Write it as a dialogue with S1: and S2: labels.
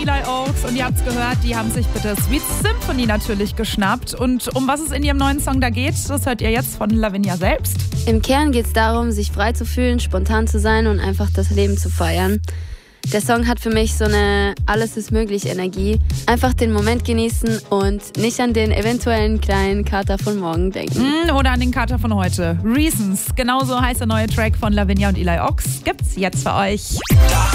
S1: Eli Oaks. Und ihr habt's gehört, die haben sich bitte Sweet Symphony natürlich geschnappt. Und um was es in ihrem neuen Song da geht, das hört ihr jetzt von Lavinia selbst.
S2: Im Kern geht es darum, sich frei zu fühlen, spontan zu sein und einfach das Leben zu feiern. Der Song hat für mich so eine Alles-ist-möglich-Energie. Einfach den Moment genießen und nicht an den eventuellen kleinen Kater von morgen denken.
S1: Oder an den Kater von heute. Reasons, genauso heißt der neue Track von Lavinia und Eli Oaks, gibt's jetzt für euch.